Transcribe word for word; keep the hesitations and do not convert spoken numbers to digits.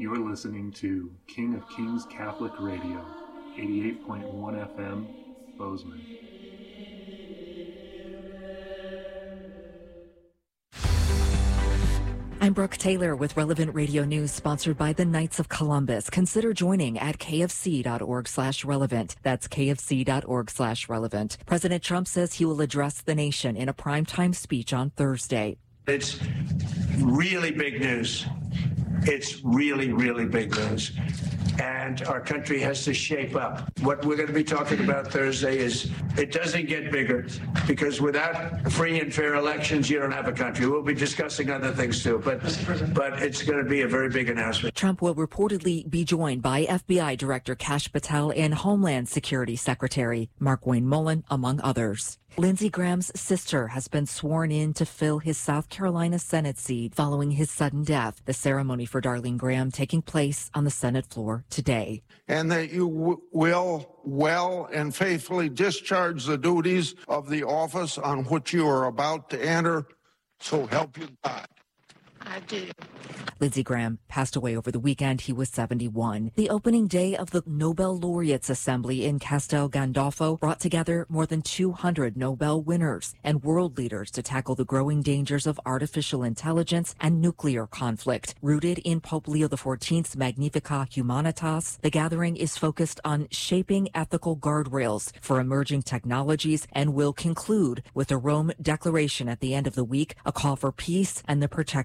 You're listening to King of Kings Catholic Radio, eighty-eight point one F M, Bozeman. I'm Brooke Taylor with Relevant Radio News, sponsored by the Knights of Columbus. Consider joining at kfc.org slash relevant. That's kfc.org slash relevant. President Trump says he will address the nation in a primetime speech on Thursday. It's really big news. It's really, really big news. And our country has to shape up. What we're going to be talking about Thursday is it doesn't get bigger, because without free and fair elections, you don't have a country. We'll be discussing other things too, but but it's going to be a very big announcement. Trump will reportedly be joined by F B I Director Kash Patel and Homeland Security Secretary Mark Wayne Mullen, among others. Lindsey Graham's sister has been sworn in to fill his South Carolina Senate seat following his sudden death. The ceremony for Darlene Graham taking place on the Senate floor today. And that you w- will well and faithfully discharge the duties of the office on which you are about to enter. So help you God. I do. Lindsey Graham passed away over the weekend. He was seventy-one. The opening day of the Nobel Laureates Assembly in Castel Gandolfo brought together more than two hundred Nobel winners and world leaders to tackle the growing dangers of artificial intelligence and nuclear conflict. Rooted in Pope Leo the fourteenth's Magnificat Humanitas, the gathering is focused on shaping ethical guardrails for emerging technologies and will conclude with a Rome Declaration at the end of the week, a call for peace and the protection